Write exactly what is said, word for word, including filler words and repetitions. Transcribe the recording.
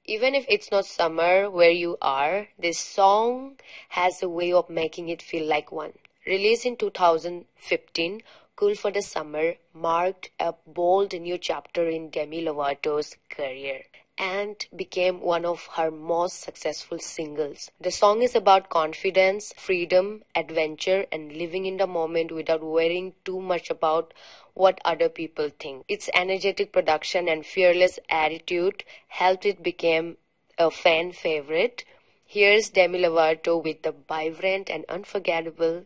Even if it's not summer where you are, this song has a way of making it feel like one. Released in two thousand fifteen, Cool for the Summer marked a bold new chapter in Demi Lovato's career and became one of her most successful singles. The song is about confidence, freedom, adventure, and living in the moment without worrying too much about what other people think. Its energetic production and fearless attitude helped it become a fan favorite. Here's Demi Lovato with the vibrant and unforgettable